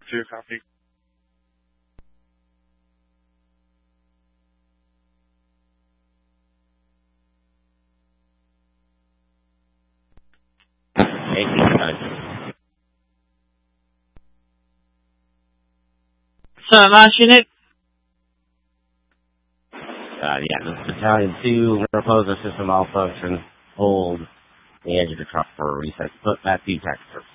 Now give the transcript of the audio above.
2, copy. So, last unit? Yeah, this is Battalion 2, repose the system malfunction, hold the edge of the truck for a reset. Put that detector.